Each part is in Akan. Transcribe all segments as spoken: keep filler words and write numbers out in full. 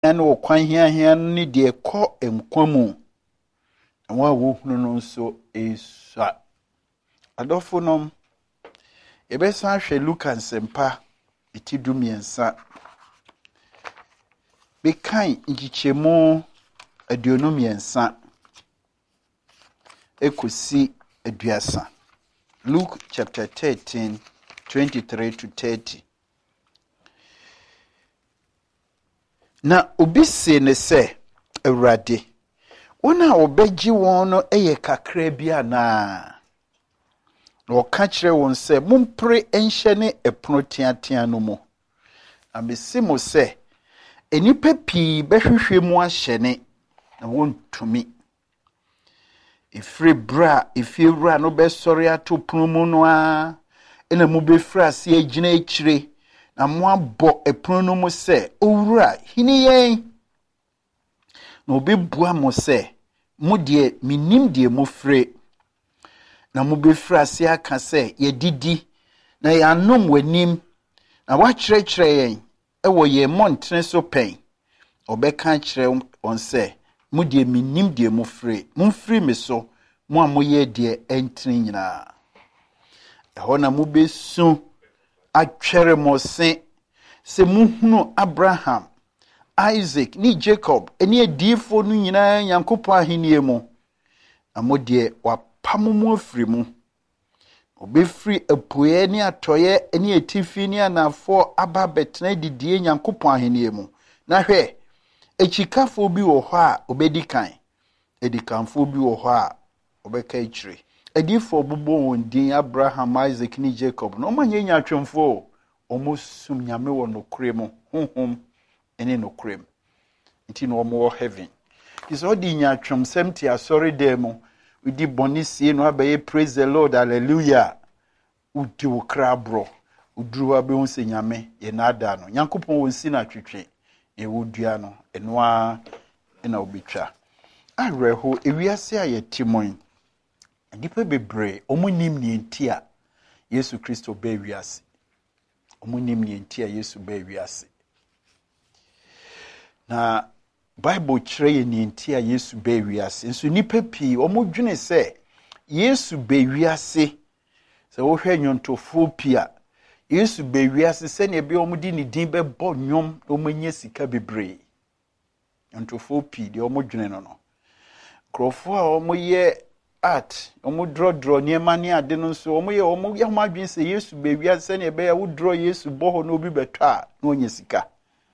no kwan hia hia ni de kɔ emkwamu wa wo hunu no so esa adofo nom ebesa hwe Luka nsempa etidumiensa bekan ngichemu aduonumiensa ekosi aduasa. Luke chapter thirteen twenty-three to thirty. Na obise ne se Awurade wona obegyi won no eye kakra bia na na oka kire won se mumpre enhye ne epono tiatia no mu amesimo se enipa pii behwehwe mu ahyene na wontumi ifre bra ifewura no besori ato pono mu no a ena mu befra se agina ekire na mo abo epono no mu se owura hini yen na obebua mo se mo de minim de mo fre na mo befra se aka se ye didi na ya nom wanim na wa kyerɛkyerɛ yen ewo ye montre so pen obeka kyerɛ on se mo de minim de mo fre mo fri me so mo amoye de entri nyina eho na mo besu atwere mo se se muhunu Abraham, Isaac ni Jacob eni edifo no nyina Yankopɔ ahenie mu amode wapam mu afri mu obefri apoye ni atoye eni etifi ni anafo aba betena didie Yankopɔ ahenie mu na hwe echikafo bi wo hɔ a obedikan edikanfo bi wo hɔ a obeka ichire edifo bubo wondin Abraham, Isaac ni Jacob no manye nyatwemfo omusum nyame wo nokure mu honhom ene nokure mu nti no mo heaven iso di nyatwem semti asori demo udi bonisi no abaye praise the Lord hallelujah udi wo krabro uduru abe hu se nyame ye nada no Nyankopɔn wonsi na twetwe e wodua no eno a ena obitwa areho ewiase aye timon ndipe bebre omunim ni entia Yesu Kristo be wiase omunim ni entia Yesu be wiase na Bible kyerɛ ni entia Yesu be wiase nso nipa pii omudwene se Yesu be wiase se wo hwɛ nyontofo pia Yesu be wiase se ne be omudi ni din be bɔ nwom omanya sika bebre nyontofo pii de omudwene no no krofo a omoye art omo draw draw niema ne ade no so omo ye omo ye homadwen se Yesu be wiase ne be ya wo draw Yesu bɔ ho no obi betwa na onya sika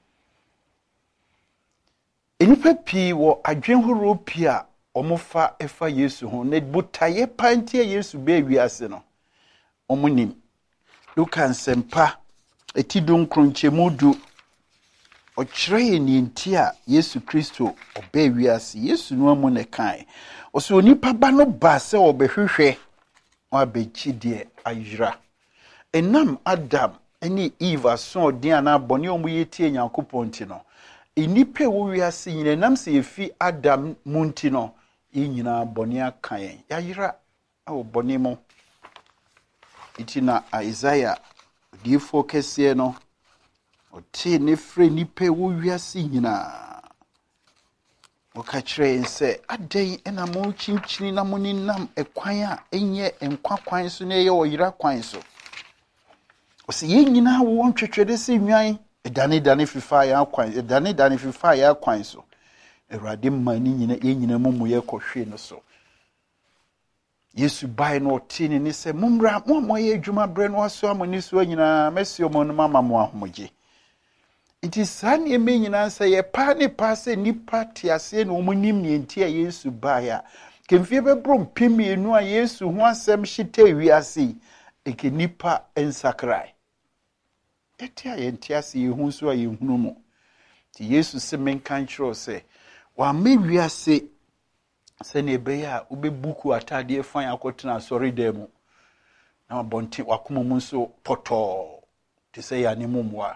enipa pii wo adwenhoro pia omofa efa Yesu ho ne botaye pantie Yesu be wiase no omonim Luka nsempa etidon kronchemudu okyerɛ ni ntia Yesu Kristo obe wiase Yesu no amu ne kan oso onipa ba no ba se obehwehwe wa bechi de ayira enam Adam eni Eve aso de ana bone omu yetie Nyankopɔn nti no enipa wo wiase nyina nam se efi Adam munti no nyina bone akan yayira awo bone mo itina Isaiah di focus ye no oti ne fre nipa wo wiase nyina okachire nse adan ena mo chinchini na mo ninam ekwan a enye enkwa kwan so na ye oyira kwan so osi ye nyina wo ntwetwede se nwan edane dane fifa ya kwan edane dane fifa ya kwan so Awurade mani nyina ye nyina mumu ye kɔhwe no so Yesu bai no tini ni se mumra mo mo ye adwuma bre no aso amoni so nyina mesi omo no mama mo ahomoje iti sane eme nyina se ye pa ne pa se nipa tiase no omunim ne ntia Yesu bai a kemfie bebro mpemienu a Yesu ho asem hyita wiase eke nipa ensakrai etia ye ntiase ye hu so a ye hunu mo ti Yesu se menkan kyerɛ se wa me wiase se ne be ya obebuku atade fan akotena asori demo na abonti wakoma mu nso poto te se ya ne mumwa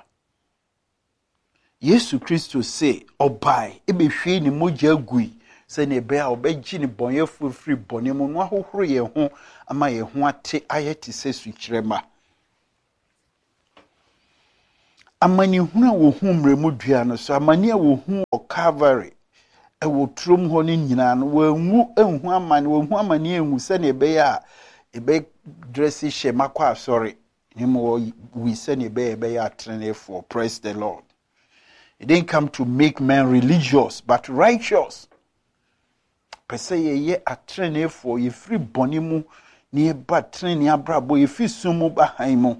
Yesu Kristo se obai ebehwe ni mogya agui se ne be a obegyi ni bonyefo free bone mu no ahohoro ye ho ama ye ho ate ayeti se su kirema amani huna wo hu mremu dua no so amani a wo hu o Calvary e wo trom ho ni nyina no wo nwu enhu amani wo hu amani enhu se ne be ya e be dressy she makwa sorry ni mo we se ne be be ya trene for praise the Lord. It didn't come to make men religious but righteous. Pese ye ye atrene for ye free bonimu ni ba trene abrabo ye fi sumu bahan mu.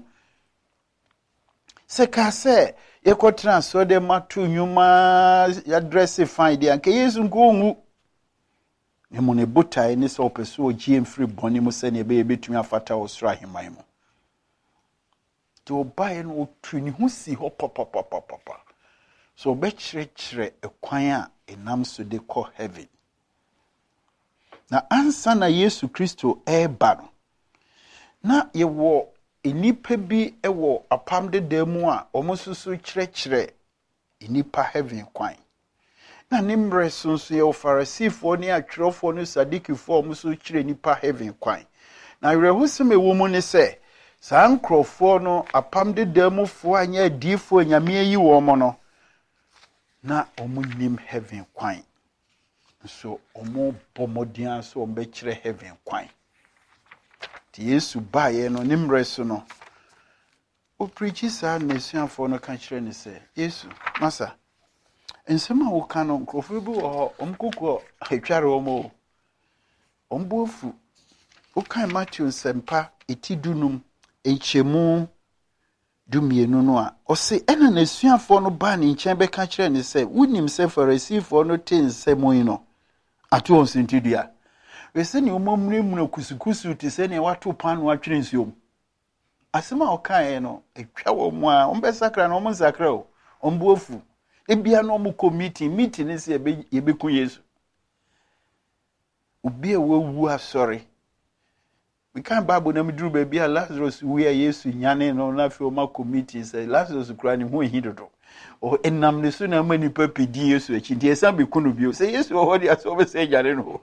Se ka se ye ko transfer de matu nyuma ya dress fine de anke yesu nko ngu ne mo ne botai ne so peso o gm free bonimu se ne be betumi afata osra himan mu. To buy no tuni hu si ho papa papa papa. So be chire chire ekwan a enam so de ko heaven. Na ansa na Yesu Kristo eba no na ye wo enipa bi ewo apam de demu a omosusu chire chire enipa heaven kwan. Na nimre sunsu ye Farisifo ni atwerofo no Sadikifo omosusu chire enipa heaven kwan. Na rehusem ewo mu ne se saa nkrofo no apam de demu fo anya adifo nyame yi wo mo no na omunim heaven kwan. So omo bomodian so ombe chire heaven kwan. Ti Yesu ba ye no nimre so no o preachi sa nesuafo no ka chire ne se Yesu masa ensema wo ka no nkrofo bi wo omkoko atware omo ombofu o kan Matthew sempa etidunum enchemu dumienu no a o se ena nesuafo no ba ne nchen be ka chire ne se wunim se Farisifo no tensemo yi no ato on sentidua we se ne omomre mu kusukusu ti se ne wato pan no atwere nsuom asema o kan no etwa wo mu a ombe sakra no om sakra o ombuofu ebia no om committee meeting ne se ye be ku Yesu obi e wawu asori we kan Bible na midru ba bia Lazarus we Yesu nyane no na fi o ma committee say Lazarus kura ne ho hidodo o enam ne so na mani papidi Yesu echi die san be kunu bio say Yesu o hodi aso be say jare no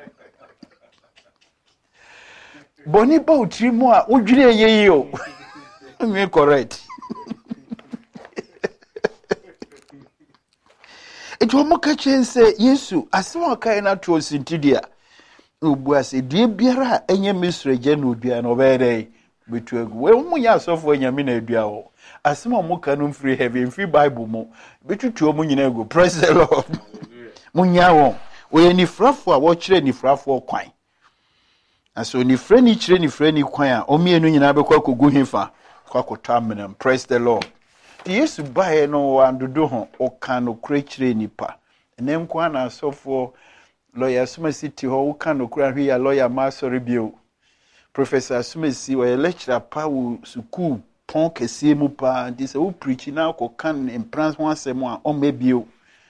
boni ba utri mu a odwire yeyi o me correct ejo mo ka chen say Yesu asema kai na to sintidia obuase die biara enye misreje na odua na obere betu egu we mu ya asofo nyame na adua o asema mo ka no free heaven free Bible mo betutu mo nyina egu praise the Lord munya won we ni frafo a wo kire ni frafo kwan aso ni frɛ ni kire ni frɛ ni kwan a omienu nyina be kwa kogu himfa kwa kotamnam praise the Lord. The Yesu bae no wandodo ho o kan no kure kire nipa enem kwa na asofo lawyer Sumasi ho wo kan no kura hwe ya lawyer ma sorry bio Professor Sumasi wo lecturer pa wo school pon kese mu pa ndi se wo preach na ko kan in prance ho asem a o mebio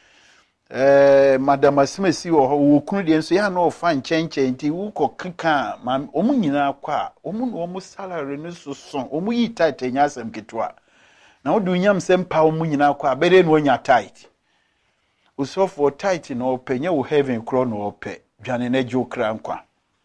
eh Madam Sumasi wo wo kunu de nso ya na o fa nchenchen nti wo ko keka ma o mu nyina kwa o mu no mo salary no so so o mu yi tight enya asem ketwa na wo du nyam sem pa o mu nyina kwa bere no onya tight usofo tight no penye wo heaven kro no ope dwane na jo kra nkwa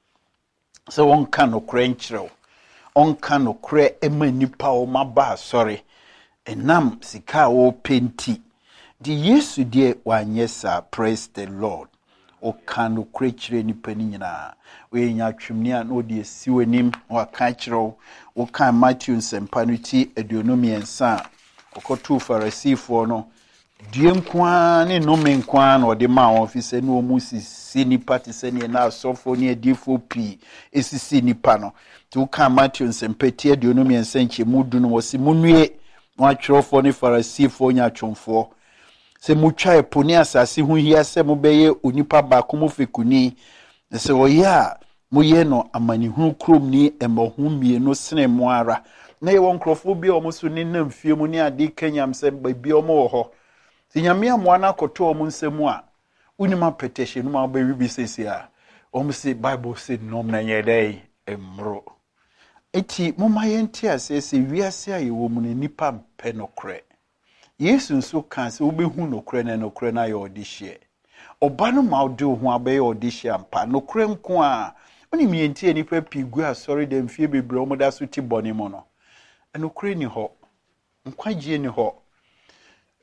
so won kan no kra nkyerɛw on kan no kra ema nipa o maba sorry enam sika o penti di Yesu die wanyesa praise the Lord o kan no kra kyerɛ nipa ni nyina we nya twemni a no de siwenim wa kan kyerɛw o kan Matthew nsempa no ti aduonomi ensa okotu Farisifo no die nkwa ne nome nkwa na ode ma ofise ne omu sisi nipa te se ne na asofo ne adifo pi esisi nipa no to ka Matthew nsempeti aduonomi ensanche mudu no wose munue wa atwerofo ne Farisifo nya atwomfo se mutwa eponi asase hu hia se mobeye onipa ba komo fekuni se oya moye no amanihu krom ni emohu mienu sene mo ara na ye won krofo bi o mo so ne namfie mu ne ade kanyam se bi o mo wo ho Sinyamia mwana koto omu nsemu a unima petition numa obewi bisesi a omu si Bible said nom na nyedei emro eti moma yenti asese wiase a yewo mu ne nipa mpe nokre Yesu nso kan se obehu nokre na nokre na ye odihye oba no ma ode ho abaye odihye ampa nokre nko a oni mienti nipa pigu asori dem fie bebre omu da so ti boni mo no enokre ni ho nkwagye ni ho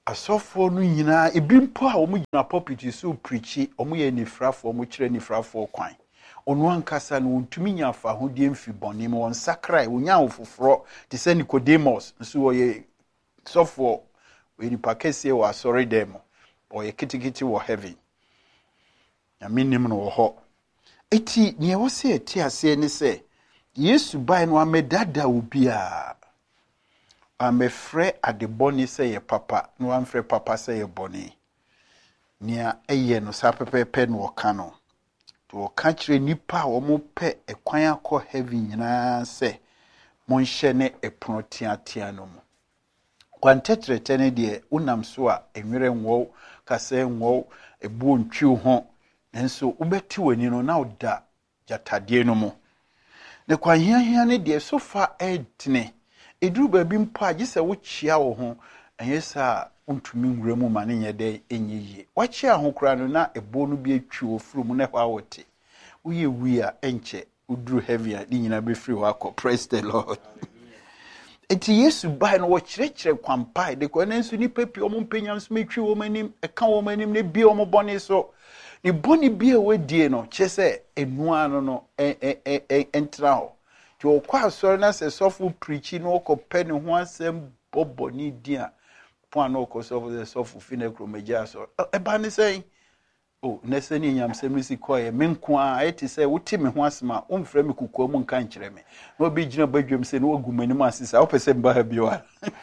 asɔfoɔ no nyinaa ebi mpo a wɔn gyina pulpit so preachi wɔn yɛ nifrafo wɔn kyerɛ nifrafo kwan ɔno ankasa no wɔntumi nya afa ahodie mfi bɔne mu wɔn sakra wɔnya afoforɔ te sɛ Nicodemus nso wɔyɛ sɔfoɔ wɔyɛ nipa kɛseɛ wɔ asɔre dɛm mu wɔyɛ kitikiti wɔ heaven nyame nim no wɔ hɔ eti nea wɔsɛ ɛte aseɛ ne sɛ Yesu bae no amedada obi a amefrɛ adebɔne sɛ yɛ papa no amfrɛ papa sɛ yɛ bɔne nea ɛyɛ no saa pɛpɛpɛ no wɔka no to wɔka kyerɛ nipa a wɔn pɛ ɛkwan akɔ heaven nyinaa sɛ monhyɛ ne ɛpono teatea no mu kwantɛtrɛtɛ ne deɛ wonam so a enwere nwɔ kasa nwɔ ebu ntwi ho nanso wobɛti wani no na woda jatadeɛ no mu ne kwanhiahia ne deɛ sofa ɛdene eduru baabi mpo a gye wo kyia wo ho ɛyɛ saa untumi nwura mu ma ne nyɛ dɛ enye yie wakyia ho kora no na ebo no bi atwi wo furu mu na hɔ awote woyɛ wi a ɛnkyɛ uduru heavy a di nyina be free hɔ akɔ praise the Lord eti Yesu bai no wo kyerɛkyerɛ kwampa de ko na nso ni papi ɔmo mpanyam so metwi wo manim ɛka wo manim ne bi ɔmo bɔne so ne bɔne bi a wadie no kyɛ sɛ enua no no ɛ ɛ ɛ entra hɔ ti o kwa asɔre na sɛ sɔfo preachi no kɔ pɛ ne ho asɛm bɔbɔne di a pon na kɔ sɔfo sɛ sɔfo fi na kromagya so ɛba ne sɛn o na sɛ ne nyam sɛ misi kɔ yɛ menko a ɛte sɛ wote me ho asɛm a womfrɛ me kukuo mu nka nkyerɛ me na obi gyina badwam sɛ ne wagu manim asesa wo pɛ sɛ mba ha bi wa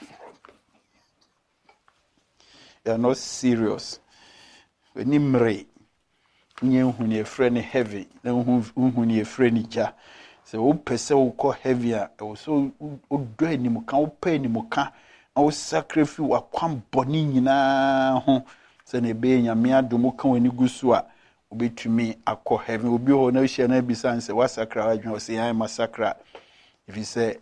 you are not serious when imre nye hu ne frɛ ne heavy na hu hu ne frɛ ne gya sɛ wo pɛ sɛ wo kɔ heavy a wo so wo do anim ka wo pɛ anim ka na wo sacrifice wa kwam bɔne nyinaa ho sɛ ne be nyame adom ka wani gu so a obetumi akɔ heavy obi ho na hye na bisa sɛ wa sakra wa dwen sɛ yan ma sakra if you say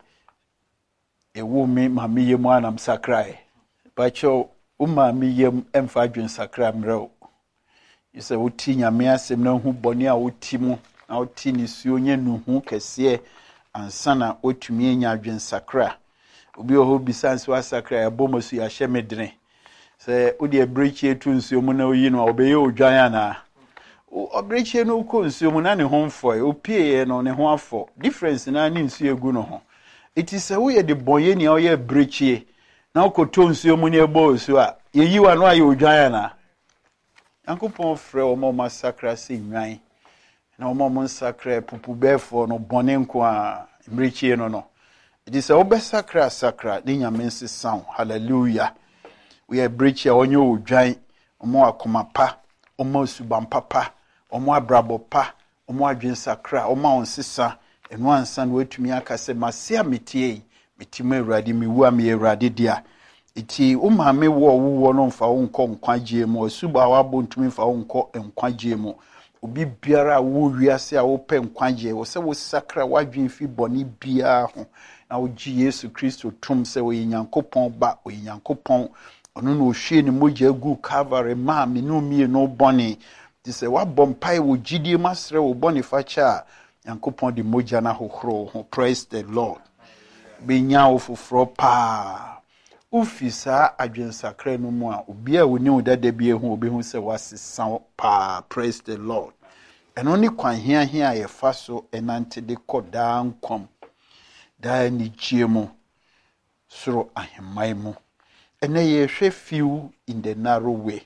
e wo me ma me yem anam sakra e ba cho wo ma me yem emfa dwen sakra mrɛ you say wuti nyame asɛm na hu bɔne a wuti mu na wuti ni suo nye nuhu kɛseɛ ansa na otumi anya adwen sakra obi ho bisa nso asakra ya bɔ masu ya hyɛ medene sɛ odi abrechi etu nsuo mu na oyi no obɛyɛ odwan ana abrechi no kɔ nsuo mu na ne ho mfɔ opie no ne ho afɔ difference na ne nsuo egu no ho it is a way the boye ni oyɛ abrechi na okɔtɔ nsuo mu ne ɛbɔ osu a yeyi wa no ayɛ odwan ana Yankopɔn frɛ wo ma masakra se nwan na wo ma mo sakra pupu bɛfo no bɔne nko a mrechi no no it is a obesakra sakra de nyame nsesan hallelujah we are breach ya onye odwan omo akoma pa omo suban papa omo abrabo pa omo adwen sakra omo onsesa enu ansa na watumi aka se masia metie metime awurade mewu a me awurade dia iti o maame wo wo no mfa wo nkɔ nkwagye mu asuba wa bontumi mfa wo nkɔ nkwagye mu obi biara wo wiase a wo pɛ nkwagye wo sɛ wo sakra wadwen fi bɔne bia ho na wo gye Yesu Kristo tum sɛ wo Nyankopɔn ba wo Nyankopɔn ono no hwie ne mogya gu Calvary ma me no mie no bɔne ti sɛ wa bompai wo gidie masrɛ wo bɔne facha Nyankopɔn de mogya na hohoro ho praise the Lord be nya wo foforo pa ufisa adwensakra no mu a obi a woni wo dada bi ehu obi hu sɛ wasesa pa praise the Lord eno ni kwan hia hia ye fa so enante de koda nkom da ni giemu soro ahemai mu ene ye hwe few in the narrow way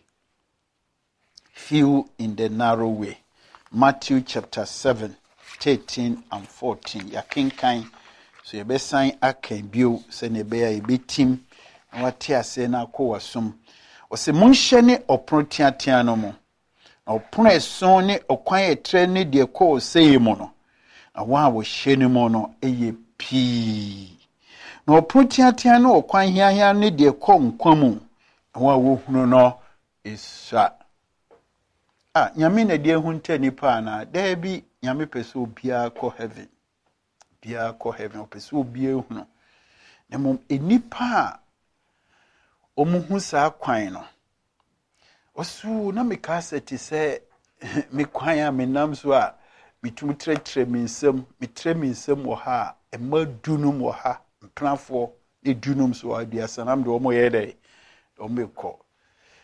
few in the narrow way Matthew chapter seven thirteen and fourteen ya kinkan so ye besan akan bio se ne be ya yebetim wati ase na akowasum o se munhye ne oprotiatia no mo opro eson ne okwan etre ne de ko sei mo no awa wo hye ne mo no eye pii na oprotiatia no okwan hiahia ne de ko nkwamu awa wo hunu no isa ah nyame na de hu nta nipa na da bi nyame pese obia ko heaven bia ko heaven pese obia hunu na mom enipa omuhu sa kwan no osu na meka seti se me kwan a menam so a mitum tretre minsem mitre minsem wo ha e ma dunum wo ha mprafo e dunum so aduasa nam de omo ye dai o mekọ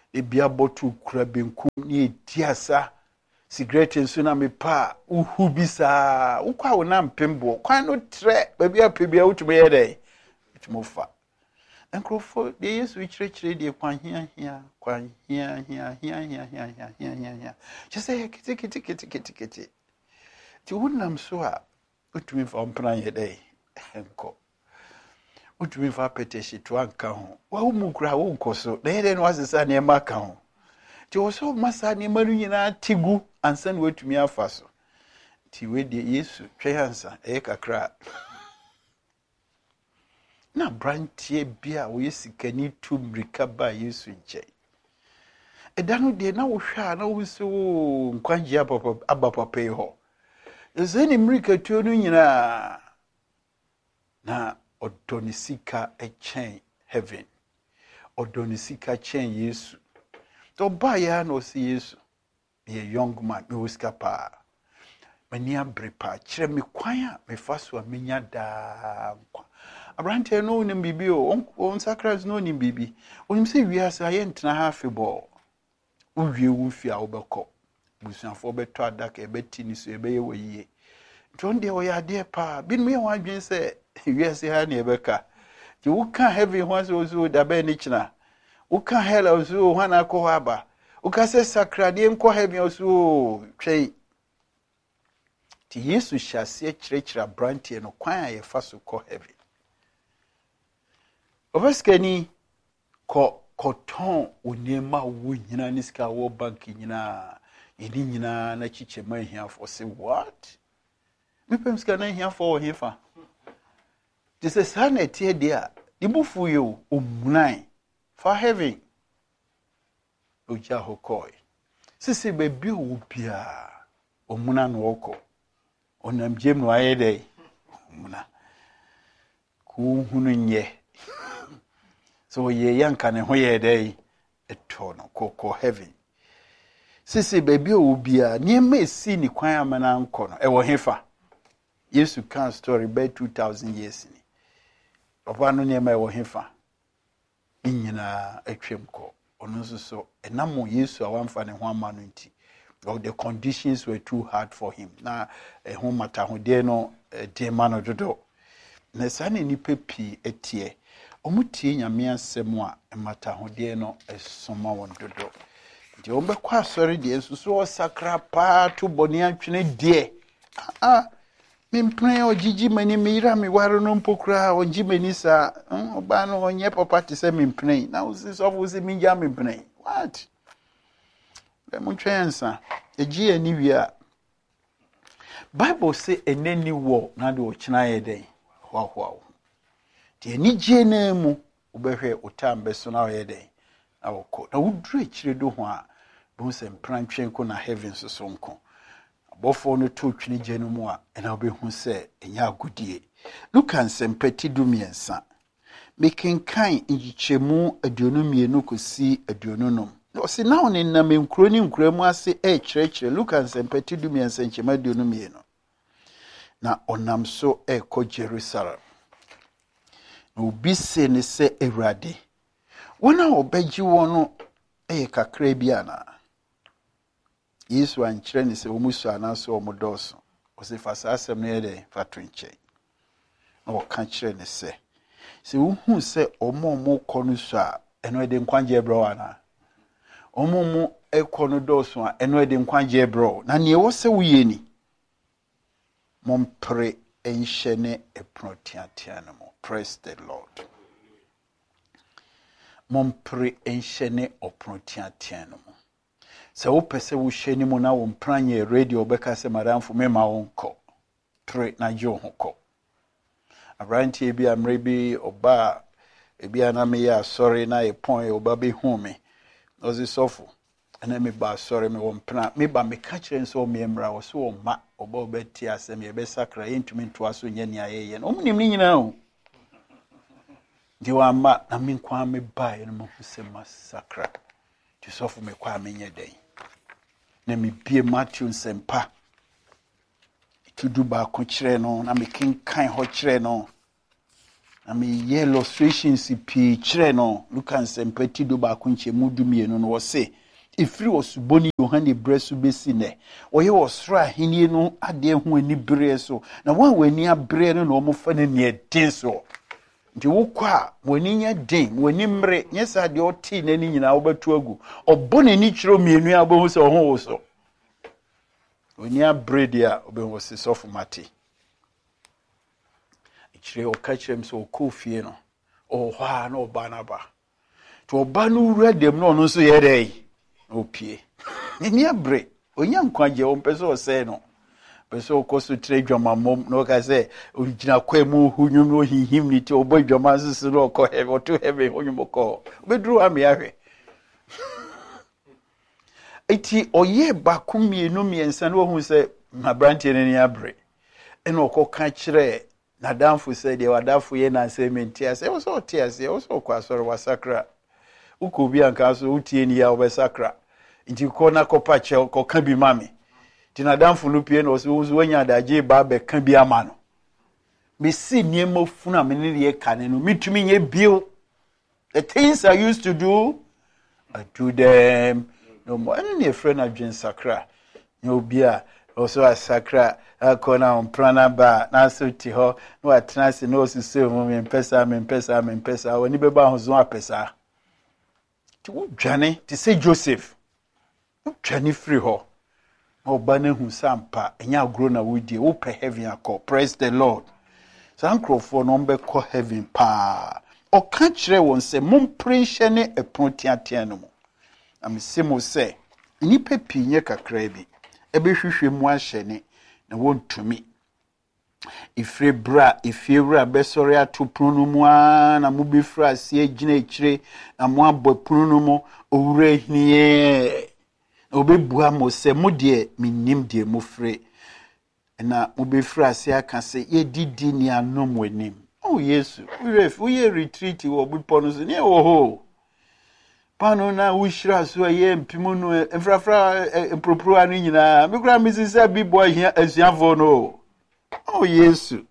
ebia botu kura benkum ni etiasa cigarette nso na mepa uhu bisa ukwa wona mpembo kwan no tre baabi apebia utumi ye dey utimofa enkrofo de Yesu chirechire de kwan hia hia kwan hia hia hia hia hia hia hia hia chese kiti kiti kiti kiti kiti ti wonam so a utumi fa mpran ye dey enko utumi fa peteshi to anka ho wa umu kura wo nkoso na ye de no asesa ne maka ho ti wo so masa ne manu nyina tigu ansan wetumi afa so ti we de Yesu twensa e kakra na brantie bia wo yesikani tumrika ba Yesu nche edanu de na wo hwa na wo so nkwanji apapa abapapa ho ezeni mrika tuo no nyina na odonisika echen heaven odonisika chen Yesu to ba ya no si Yesu ye young man me wiskapa mani abrepa kire me kwan a me faso a menya da nkwa abrante no nim bibi o on sacrament no nim bibi onim se wiase aye ntena ha febo uwie wu fi a obekọ busuafo beto adaka ebeti ni so ebeye woyie nton de o ya de pa bin me wan dwen se wiase ha na ebeka ti wuka heaven ho so so da ba ni kina wuka hell so ho na ko aba wuka se sakrade nko heaven so twei ti Yesu hyase kirekira brantie no kwan a ye fa so ko heaven obaskani ko koton onema wo nyina ni sika wo bank nyina eni nyina na chiche man hia for say what me pem sika na hia for hefa this is sanity there ibufu yo omunai for heaven oja hokoi sisi bebi wo bia omuna no oko onam jem no ayede omuna ku hunu nye so ye yanka ne ho ye dey eto no koko heaven sisi baby o bia niema esi ni kwan amana nko no e wo hefa Yesu kan story by two thousand years ni papa no niema e wo hefa nyina atwem ko ono so so enamo Yesu awamfa ne ho amano nti the conditions were too hard for him na e ho mata ho de no de mano dodo na sane ni pepi etie omutie nyame asem a emata hode no esoma won dodo nti ombe kwa sori de ensusu o sakra pa to boni antwene de ah mimpre o jiji mani mira mi waro no mpokura o jimani sa oba no onye papa te se mimpre na usi so usi minja mimpre what le muntwensa eji ani wia Bible say eneni wo na de o kina ye den hwa hwa ti eni je na mu obehwe utambe so na ye den na woko na wudure kire do ho a bo se mpranatwen ko na heaven so so nko abofo no to twene je no mu a ena obehu se enya agudie Luka nsempati dumiensa mekenkan ngichemu aduonu mienu kosi aduonu nom no se na one na menkro ni nkro mu ase e kirekire Luka nsempati dumiensa nchema aduonu mienu na onam so e ko Jerusalem na obi se ne se Ewrade wona obaji wono e kakra bi ana Yesu ankyere ne se omusu anaso omodoso o se fasa asem ne yede fatwenche na o ka kyere ne se se uhu se omomo konu so a eno ede nkwanje ebro ana omomo ekono doso a eno ede nkwanje ebro na ne wo se wuyeni mompre enhyene eprotiatianamo. Praise the Lord. Mompre enhyene oprotiatianamo. Se wo pese wo hyeni mo na wo mpranye radio beka se maramfo mema wonko pre na jo hoko abranti ebi amrebi oba ebi aname ya sorry na e pon oba be hu me ozi sofo ana me ba sorry me wo mpra me ba me ka kire nso me emra wo so wo ma oba obeti asem ye be sakra yentumi nto aso nya ni ayeye no omnim ni nyina o di wa ma na me kwa me ba ye no mo se masakra ti sofo me kwa me nya den na me bie Matthew nsempa tudu ba ko kire no na me kenkan ho kire no I mean, yeah, illustrations pi chire no look and sempeti do ba kunche mudu mienu no say if was boni yohane bresu besi ne oye osra henie no ade ho ani bere so na wan wani abre no no mo fa ne ne den so nti wokwa wani nya den wani mre nyesa de oti na ni nyina wo betu agu obone ni chiro mienu abohu se ho wo so wani abre dia obehu se sofu mate chire o kachem so kofie no o hwa na oba na ba to oba no wura dem no no so ye dai opie ni abre onya nkwaje o mpese o se no pese o koso tire dwama mom no ka se o gina kwemu hunyu no hihim ni ti obo dwama sisi no ko he o to he hunyu ko obedru ami ahwe eti oye bakumi enu miensa no hu se mabrantie ni abre eno ko ka kire na damfu se de wadafu ye na sementi ase wo so tie ase wo so kwa soro wasakra uko bi anka so utie ni ya obesakra nti ko na ko pache ko kan bi mame ti na damfu no pie no so wo nya daje ba be kan bi ama no me si niemo funa me ne ye kan no mitumi nye bio the things I used to do I do them no more any friend adwen sakra no bia also asakra akona on prana ba na so ti ho no atnase no osise mu me mpesa me mpesa me mpesa woni beba ho zo apesa ti wo dwane ti say Joseph wo dwane free ho oba na hu sampa enya agro na wodie wo pe heaven akọ praise the Lord sankrofo no mbe ko heaven pa o ka kire won se mum prenhye ne epontiatia no mu amsemo se nipa pinye kakra bi ebe hwehwe mu ahye ne na wontumi ifre bra ifewura besori atopunu mu na mu befra ase agina ekire na mu abọ punu mu owura hiniye obebua mo se mo de minim de mo fre na mu befra ase aka se ye didi ni anom wanim oh yesu we we retreat wo bipo no so ne oho pano na wishira so ye mpimu no efrafra empropro anu nyina mikura misisa bibo ahia asuafo no oh yesu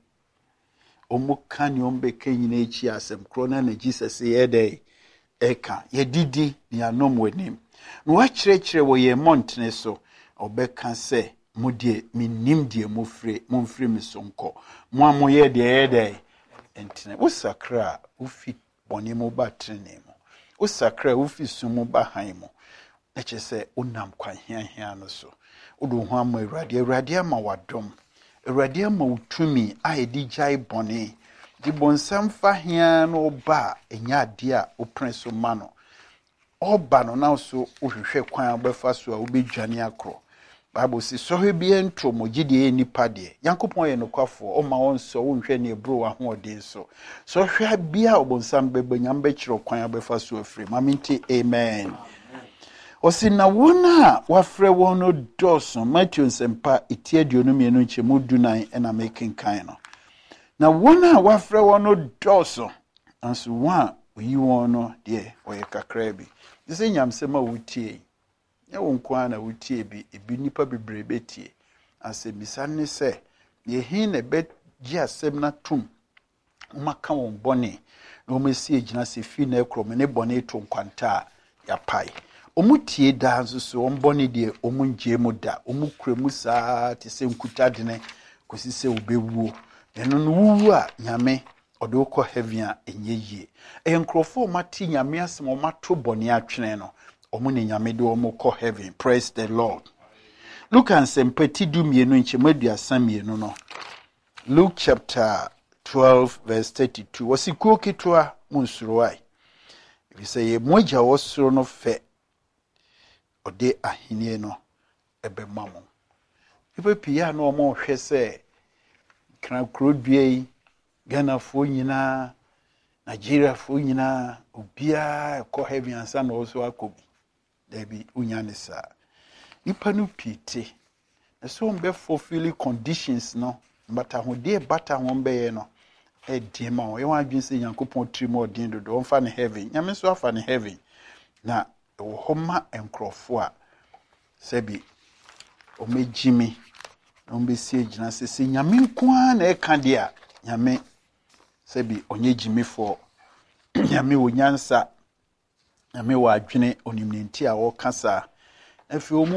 omuka ni ombeke nyina echi asem krona na Jesus ye dey eka ye didi ni anom wanim no wa kirekire wo ye montene so obeka se mudie minim die mofre momfre misonko mo amoye de ye dey entene usakra ufi boni mo batrene usakra ufi sumu bahan mu eche se unam kwa hia hia no so udu ho am awrade awrade ama wadom awrade ama utumi a edi jai boni di bonsam fa hia no ba enya ade a oprenso ma no oba no na so uhwehwe kwan obefa so a obedwane akro Bible says so he be entro mo gide nipa de Yankopon ye nokwafo o ma won so wonhwe ne ebro wa ho odin so so hwa bia obonsam bebanyam be kiro kwan abefa so afri maminti amen osi na wona wafre won no doso Matthew nsempa etie aduonu mienu nchemu dunan ena making kan no na wona wafre won no doso anso wa oyi won no de oye kakra bi dise nyamsema wutie ya wonkwa na wutie bi ebi nipa bebrebe tie asebisa ne se ye hin na be gi asem na tum umaka won bone na omesi egina se fi na ekrom ne bone to nkwanta ya pai omutie da nso so on bone de omunje mu da omukremu saa te se nkuta de ne kosi se obewuo eno no wuwu a nyame ode ukọ heaven a enye yie e nkrofo mati nyame asem o mato bone atwene no omune nyame de omo ko heaven praise the Lord. Look and sempeti du mienu nchemadu asamienu no Luke chapter twelve verse thirty-two wasikuo kitwa munsuruai if say ye moja wosuro no fe ode ahenie no ebe mamo ipe pia no omo hwe se kran krodue Ghana fo nyina Nigeria fo nyina obia ko heaven ansa no so akobi debi unyanisa nipa no pite so mbe fulfill conditions no but ahode bata ho mbe ye no e die ma o ye wan adwin se Yankopon trimo odin do do mfa ne heaven nyame so afa ne heaven na wo homa enkrofo a sebi o mejimi o mbe sie gina se se nyame nko a na e ka de a nyame Sebi onye jimifo nyame wo nyansa nyame wo adwene onimnenti a wo kasa afi